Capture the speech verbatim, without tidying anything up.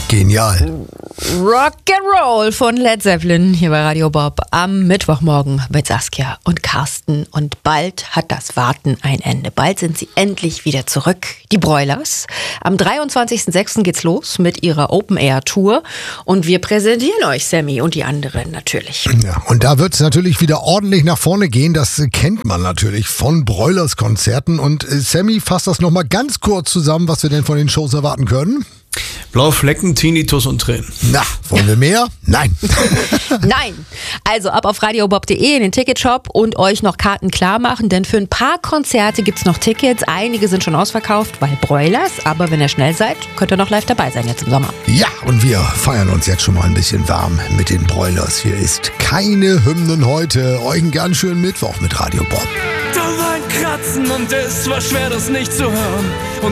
Genial. Rock'n'Roll von Led Zeppelin hier bei Radio Bob am Mittwochmorgen mit Saskia und Carsten. Und bald hat das Warten ein Ende. Bald sind sie endlich wieder zurück, die Broilers. Am dreiundzwanzigsten sechsten geht's los mit ihrer Open-Air-Tour. Und wir präsentieren euch Sammy und die anderen natürlich. Ja, und da wird es natürlich wieder ordentlich nach vorne gehen. Das kennt man natürlich von Broilers-Konzerten. Und äh, Sammy fasst das nochmal ganz kurz zusammen, was wir denn von den Shows erwarten können. Blaue Flecken, Tinnitus und Tränen. Na, wollen wir mehr? Nein. Nein. Also ab auf radiobob punkt de in den Ticketshop und euch noch Karten klar machen, denn für ein paar Konzerte gibt's noch Tickets. Einige sind schon ausverkauft, weil Broilers. Aber wenn ihr schnell seid, könnt ihr noch live dabei sein jetzt im Sommer. Ja, und wir feiern uns jetzt schon mal ein bisschen warm mit den Broilers. Hier ist keine Hymnen heute. Euch einen ganz schönen Mittwoch mit Radio Bob. Da war ein Kratzen und es war schwer, das nicht zu hören. Und